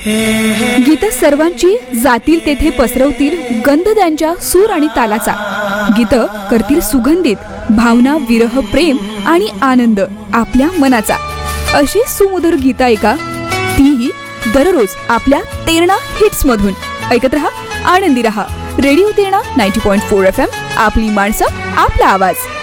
गीत सर्वांची जातील तेथे पसरवतील गंध त्यांच्या सूर आणि तालाचा. गीत करतील सुगंधित भावना, विरह, प्रेम आणि आनंद आपल्या मनाचा. अशी सुमधुर गीत ऐका, तीही दररोज आपल्या तेरणा हिट्स मधून. ऐकत रहा, आनंदी रहा. Radio Terna 90.4 FM. आपली माणसं, आपला आवाज.